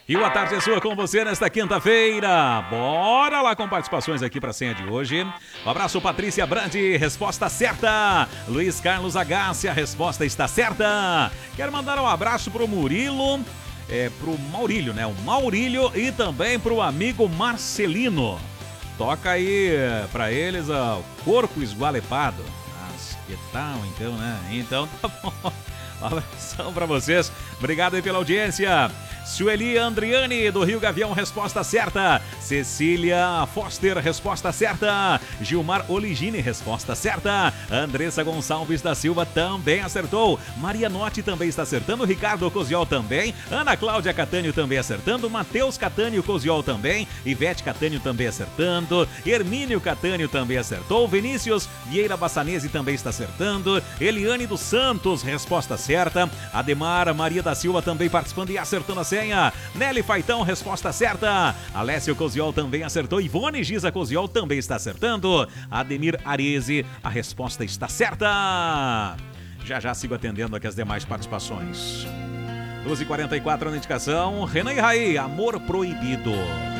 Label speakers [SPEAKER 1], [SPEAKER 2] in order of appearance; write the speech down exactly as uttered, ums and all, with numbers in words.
[SPEAKER 1] E o A Tarde é Sua com você nesta quinta-feira. Bora lá com participações aqui para a senha de hoje. Um abraço, Patrícia Brandi, resposta certa. Luiz Carlos Agácia, a resposta está certa. Quero mandar um abraço pro Murilo, é, pro Maurílio, né? O Maurílio e também pro amigo Marcelino. Toca aí para eles ó, o Corpo Esgualepado. Mas que tal então, né? Então tá bom. Um abração pra vocês. Obrigado aí pela audiência. Sueli Andriani, do Rio Gavião, resposta certa. Cecília Foster, resposta certa. Gilmar Oligini, resposta certa. Andressa Gonçalves da Silva também acertou. Maria Notti também está acertando. Ricardo Coziol também. Ana Cláudia Catânio também acertando. Matheus Catânio Coziol também. Ivete Catânio também acertando. Hermínio Catânio também acertou. Vinícius Vieira Bassanese também está acertando. Eliane dos Santos, resposta certa. Ademar Maria da Silva também participando e acertando a senha. Nelly Faitão, resposta certa. Alessio Coziol também acertou. Ivone Giza Coziol também está acertando. Ademir Arese, a resposta está certa. Já já sigo atendendo aqui as demais participações. doze e quarenta e quatro na indicação. Renan e Raí, Amor Proibido.